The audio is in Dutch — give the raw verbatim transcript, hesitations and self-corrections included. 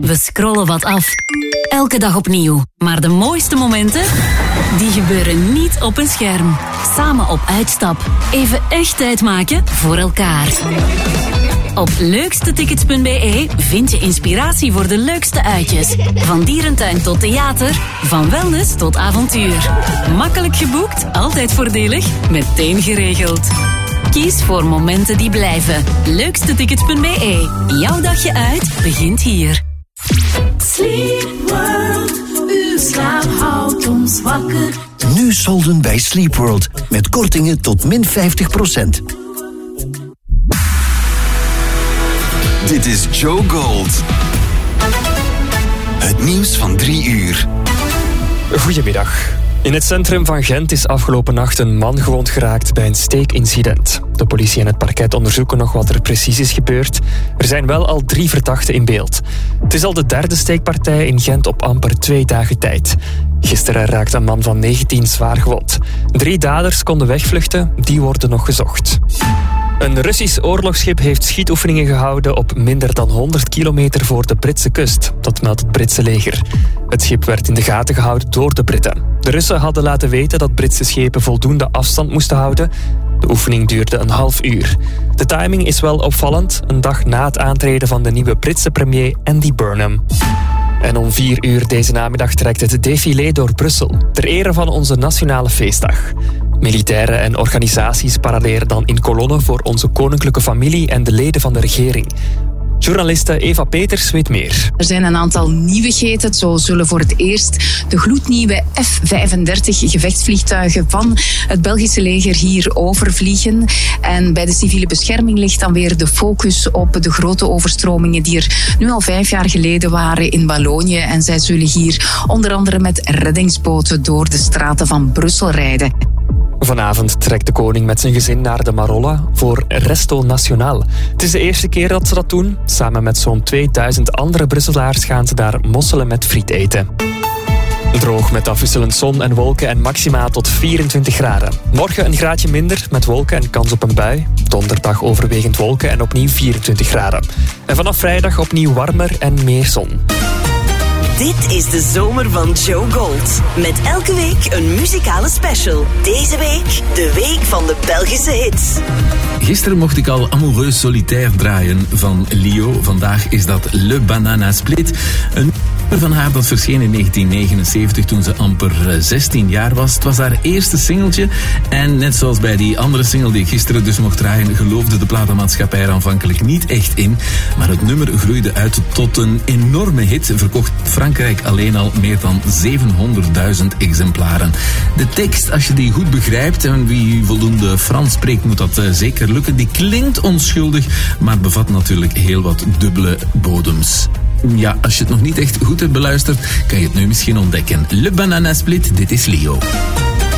We scrollen wat af. Elke dag opnieuw. Maar de mooiste momenten, die gebeuren niet op een scherm. Samen op uitstap. Even echt tijd maken voor elkaar. Op leukstetickets punt b e vind je inspiratie voor de leukste uitjes. Van dierentuin tot theater, van wellness tot avontuur. Makkelijk geboekt, altijd voordelig, meteen geregeld. Kies voor momenten die blijven. leukstetickets punt b e. Jouw dagje uit begint hier. Sleep World, uw slaap houdt ons wakker. Nu solden bij Sleep World, met kortingen tot min vijftig procent. Dit is Joe Gold. Het nieuws van drie uur. Goedemiddag. In het centrum van Gent is afgelopen nacht een man gewond geraakt bij een steekincident. De politie en het parket onderzoeken nog wat er precies is gebeurd. Er zijn wel al drie verdachten in beeld. Het is al de derde steekpartij in Gent op amper twee dagen tijd. Gisteren raakte een man van negentien zwaar gewond. Drie daders konden wegvluchten, die worden nog gezocht. Een Russisch oorlogsschip heeft schietoefeningen gehouden op minder dan honderd kilometer voor de Britse kust. Dat meldt het Britse leger. Het schip werd in de gaten gehouden door de Britten. De Russen hadden laten weten dat Britse schepen voldoende afstand moesten houden. De oefening duurde een half uur. De timing is wel opvallend, een dag na het aantreden van de nieuwe Britse premier Andy Burnham. En om vier uur deze namiddag trekt het défilé door Brussel, ter ere van onze nationale feestdag. Militairen en organisaties paraderen dan in kolonnen voor onze koninklijke familie en de leden van de regering. Journaliste Eva Peters weet meer. Er zijn een aantal nieuwigheden. Zo zullen voor het eerst de gloednieuwe F vijfendertig gevechtsvliegtuigen van het Belgische leger hier overvliegen. En bij de civiele bescherming ligt dan weer de focus op de grote overstromingen die er nu al vijf jaar geleden waren in Wallonië. En zij zullen hier onder andere met reddingsboten door de straten van Brussel rijden. Vanavond trekt de koning met zijn gezin naar de Marolla voor Resto Nacional. Het is de eerste keer dat ze dat doen. Samen met zo'n tweeduizend andere Brusselaars gaan ze daar mosselen met friet eten. Droog met afwisselend zon en wolken en maxima tot vierentwintig graden. Morgen een graadje minder met wolken en kans op een bui. Donderdag overwegend wolken en opnieuw vierentwintig graden. En vanaf vrijdag opnieuw warmer en meer zon. Dit is de zomer van Joe Gold. Met elke week een muzikale special. Deze week de week van de Belgische hits. Gisteren mocht ik al Amoureuse Solitaire draaien van Lio. Vandaag is dat Le Banana Split. Een van haar dat verscheen in negentien negenenzeventig toen ze amper zestien jaar was. Het was haar eerste singeltje. En net zoals bij die andere single die ik gisteren dus mocht draaien, geloofde de platenmaatschappij er aanvankelijk niet echt in. Maar het nummer groeide uit tot een enorme hit. Verkocht Frankrijk alleen al meer dan zevenhonderdduizend exemplaren. De tekst, als je die goed begrijpt, en wie voldoende Frans spreekt moet dat uh, zeker lukken, die klinkt onschuldig, maar bevat natuurlijk heel wat dubbele bodems. Ja, als je het nog niet echt goed hebt beluisterd, kan je het nu misschien ontdekken. Le Banana Split, dit is Lio.